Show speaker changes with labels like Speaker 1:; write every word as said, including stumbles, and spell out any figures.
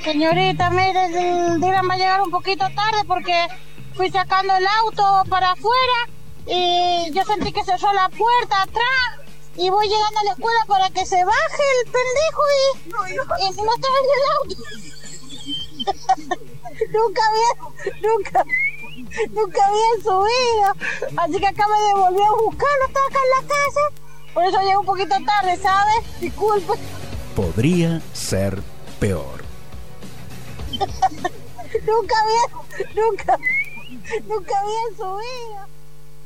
Speaker 1: Señorita, mire, el Dylan va a llegar un poquito tarde porque fui sacando el auto para afuera y yo sentí que cerró la puerta atrás y voy llegando a la escuela para que se baje el pendejo y, y no estaba en el auto. nunca había, nunca, nunca había subido, así que acá me devolvió a buscarlo, estaba acá en la casa, por eso llegué un poquito tarde, ¿sabes? Disculpe.
Speaker 2: Podría ser peor.
Speaker 1: nunca había, nunca, nunca había subido.